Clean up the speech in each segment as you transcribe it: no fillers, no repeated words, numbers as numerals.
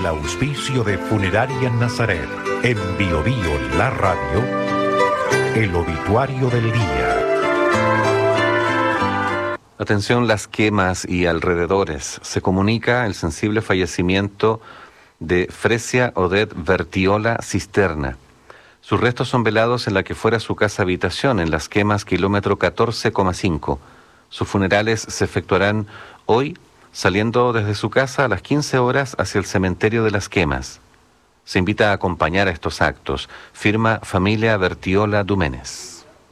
el auspicio de Funeraria Nazaret, en Biobío La Radio, el obituario del día. Atención, Las Quemas y alrededores. Se comunica el sensible fallecimiento de Fresia Odette Bertiola Cisterna. Sus restos son velados en la que fuera su casa habitación, en Las Quemas, kilómetro 14,5. Sus funerales se efectuarán hoy, saliendo desde su casa a las 15 horas hacia el cementerio de Las Quemas. Se invita a acompañar a estos actos. Firma Familia Bertiola Dumenes.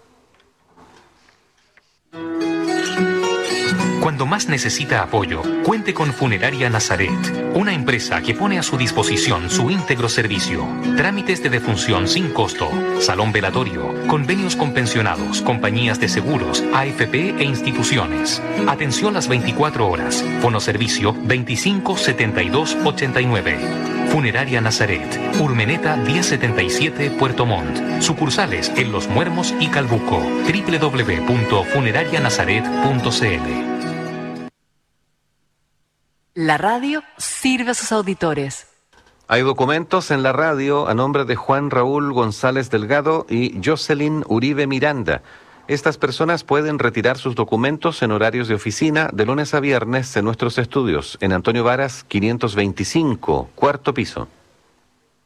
Cuando más necesita apoyo, cuente con Funeraria Nazaret, una empresa que pone a su disposición su íntegro servicio. Trámites de defunción sin costo, salón velatorio, convenios con pensionados, compañías de seguros, AFP e instituciones. Atención las 24 horas. Fonoservicio 25 72 89. Funeraria Nazaret, Urmeneta 1077 Puerto Montt. Sucursales en Los Muermos y Calbuco. www.funerarianazaret.cl. La radio sirve a sus auditores. Hay documentos en la radio a nombre de Juan Raúl González Delgado y Jocelyn Uribe Miranda. Estas personas pueden retirar sus documentos en horarios de oficina de lunes a viernes en nuestros estudios, en Antonio Varas 525, cuarto piso.